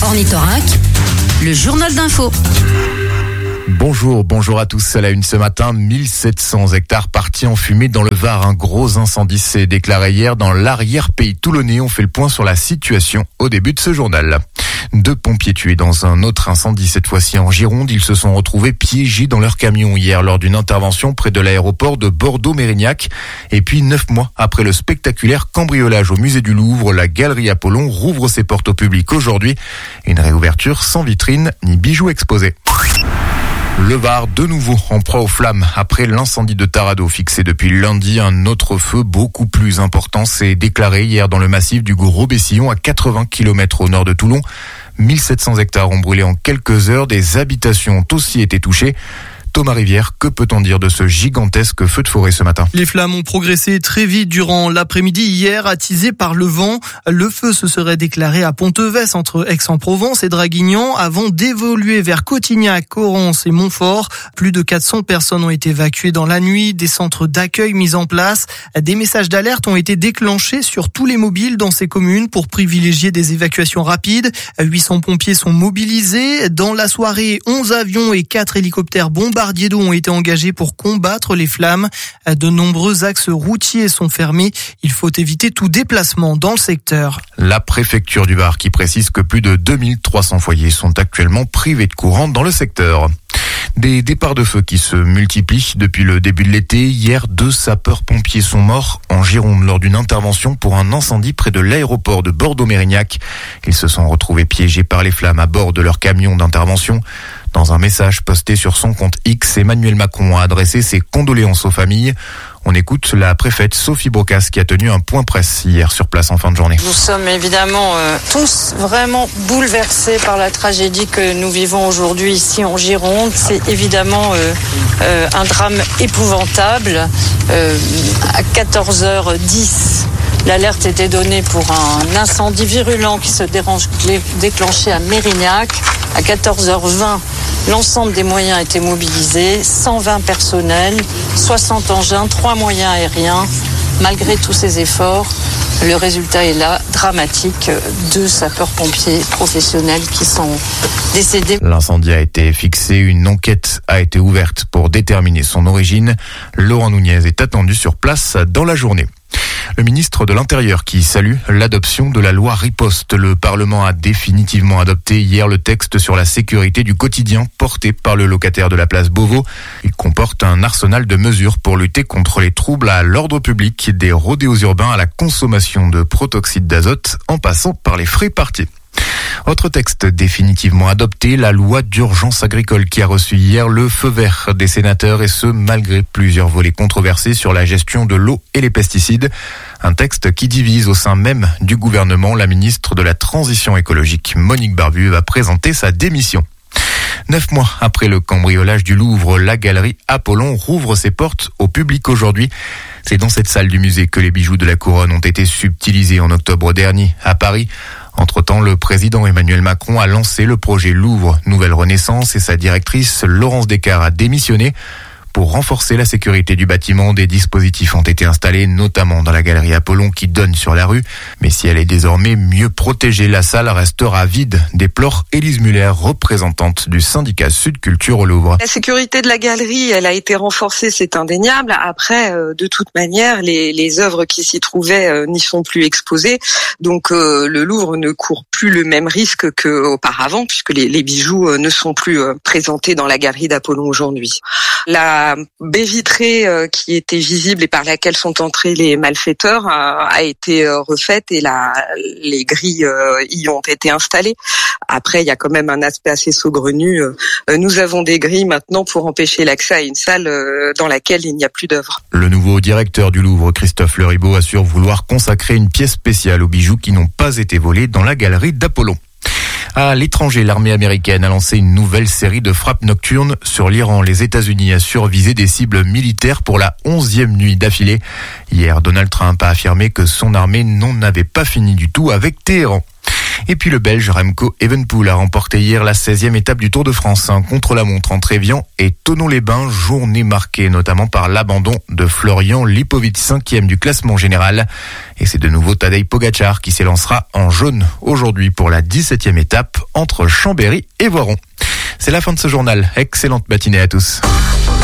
Ornithorynque, le journal d'info. Bonjour à tous. À la une ce matin, 1700 hectares partis en fumée dans le Var. Un gros incendie s'est déclaré hier dans l'arrière-pays toulonnais. On fait le point sur la situation au début de ce journal. 2 pompiers tués dans un autre incendie, cette fois-ci en Gironde. Ils se sont retrouvés piégés dans leur camion hier lors d'une intervention près de l'aéroport de Bordeaux-Mérignac. Et puis 9 mois après le spectaculaire cambriolage au musée du Louvre, la galerie Apollon rouvre ses portes au public aujourd'hui. Une réouverture sans vitrine ni bijoux exposés. Le Var, de nouveau en proie aux flammes. Après l'incendie de Tarado fixé depuis lundi, un autre feu beaucoup plus important s'est déclaré hier dans le massif du Gros-Bessillon à 80 km au nord de Toulon. 1700 hectares ont brûlé en quelques heures. Des habitations ont aussi été touchées. Thomas Rivière, que peut-on dire de ce gigantesque feu de forêt ce matin ? Les flammes ont progressé très vite durant l'après-midi hier, attisées par le vent. Le feu se serait déclaré à Ponteves, entre Aix-en-Provence et Draguignan, avant d'évoluer vers Cotignac, Correns et Montfort. Plus de 400 personnes ont été évacuées dans la nuit, des centres d'accueil mis en place. Des messages d'alerte ont été déclenchés sur tous les mobiles dans ces communes pour privilégier des évacuations rapides. 800 pompiers sont mobilisés. Dans la soirée, 11 avions et 4 hélicoptères bombardiers d'eau ont été engagés pour combattre les flammes. De nombreux axes routiers sont fermés. Il faut éviter tout déplacement dans le secteur. La préfecture du Var qui précise que plus de 2300 foyers sont actuellement privés de courant dans le secteur. Des départs de feu qui se multiplient depuis le début de l'été. Hier, 2 sapeurs-pompiers sont morts en Gironde lors d'une intervention pour un incendie près de l'aéroport de Bordeaux-Mérignac. Ils se sont retrouvés piégés par les flammes à bord de leur camion d'intervention. Dans un message posté sur son compte X, Emmanuel Macron a adressé ses condoléances aux familles. On écoute la préfète Sophie Brocas qui a tenu un point presse hier sur place en fin de journée. Nous sommes évidemment tous vraiment bouleversés par la tragédie que nous vivons aujourd'hui ici en Gironde. C'est évidemment un drame épouvantable. À 14h10, l'alerte était donnée pour un incendie virulent qui se déclenchait à Mérignac. À 14h20, l'ensemble des moyens étaient mobilisés, 120 personnels, 60 engins, 3 moyens aériens. Malgré tous ces efforts, le résultat est là, dramatique. 2 sapeurs-pompiers professionnels qui sont décédés. L'incendie a été fixé, une enquête a été ouverte pour déterminer son origine. Laurent Nunez est attendu sur place dans la journée. Le ministre de l'Intérieur qui salue l'adoption de la loi Riposte. Le Parlement a définitivement adopté hier le texte sur la sécurité du quotidien porté par le locataire de la place Beauvau. Il comporte un arsenal de mesures pour lutter contre les troubles à l'ordre public, des rodéos urbains à la consommation de protoxyde d'azote en passant par les frais partis. Autre texte définitivement adopté, la loi d'urgence agricole qui a reçu hier le feu vert des sénateurs et ce malgré plusieurs volets controversés sur la gestion de l'eau et les pesticides. Un texte qui divise au sein même du gouvernement. La ministre de la Transition écologique, Monique Barbu, va présenter sa démission. 9 mois après le cambriolage du Louvre, la galerie Apollon rouvre ses portes au public aujourd'hui. C'est dans cette salle du musée que les bijoux de la couronne ont été subtilisés en octobre dernier à Paris. Entre-temps, le président Emmanuel Macron a lancé le projet Louvre Nouvelle Renaissance et sa directrice Laurence Descartes a démissionné. Pour renforcer la sécurité du bâtiment, des dispositifs ont été installés, notamment dans la galerie Apollon qui donne sur la rue. Mais si elle est désormais mieux protégée, la salle restera vide, déplore Élise Muller, représentante du syndicat Sud Culture au Louvre. La sécurité de la galerie, elle a été renforcée, c'est indéniable. Après, de toute manière, les œuvres qui s'y trouvaient n'y sont plus exposées. Donc le Louvre ne court plus le même risque qu'auparavant, puisque les bijoux ne sont plus présentés dans la galerie d'Apollon aujourd'hui. La baie vitrée qui était visible et par laquelle sont entrés les malfaiteurs a été refaite et les grilles y ont été installées. Après, il y a quand même un aspect assez saugrenu. Nous avons des grilles maintenant pour empêcher l'accès à une salle dans laquelle il n'y a plus d'œuvres. Le nouveau directeur du Louvre, Christophe Leribaud, assure vouloir consacrer une pièce spéciale aux bijoux qui n'ont pas été volés dans la galerie d'Apollon. À l'étranger, l'armée américaine a lancé une nouvelle série de frappes nocturnes sur l'Iran. Les États-Unis assurent viser des cibles militaires pour la 11e nuit d'affilée. Hier, Donald Trump a affirmé que son armée n'en avait pas fini du tout avec Téhéran. Et puis le Belge Remco Evenepoel a remporté hier la 16e étape du Tour de France, contre-la-montre entre Évian et Thonon-les-Bains, journée marquée notamment par l'abandon de Florian Lipovic, 5e du classement général. Et c'est de nouveau Tadej Pogačar qui s'élancera en jaune aujourd'hui pour la 17e étape entre Chambéry et Voiron. C'est la fin de ce journal. Excellente matinée à tous.